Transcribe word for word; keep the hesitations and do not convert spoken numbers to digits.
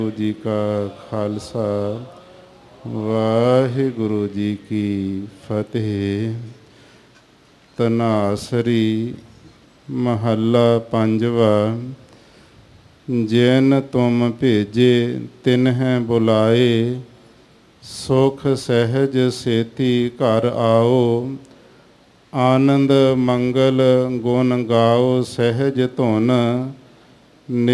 ਵਾਹਿਗੁਰੂ ਜੀ ਕਾ ਖਾਲਸਾ ਵਾਹਿਗੁਰੂ ਜੀ ਕੀ ਫਤਿਹ। ਧਨਾਸਰੀ ਮਹੱਲਾ ਪੰਜਵਾ। ਜਿਨ ਤੁਮ ਭੇਜੇ ਤਿਨਹਿ ਬੁਲਾਏ, ਸੁਖ ਸਹਿਜ ਸੇਤੀ ਘਰ ਆਓ। ਆਨੰਦ ਮੰਗਲ ਗੁਣ ਗਾਓ ਸਹਿਜ ਧੁਨ।